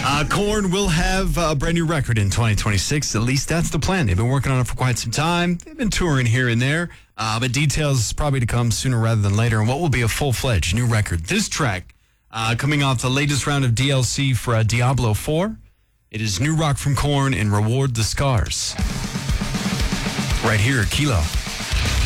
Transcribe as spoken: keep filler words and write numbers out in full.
Uh, Korn will have a brand new record in twenty twenty-six. At least that's the plan. They've been working on it for quite some time. They've been touring here and there, uh, but details probably to come sooner rather than later on what will be a full-fledged new record. This track uh, coming off the latest round of D L C for uh, Diablo four. It is new rock from Korn and Reward the Scars. Right here at Kilo.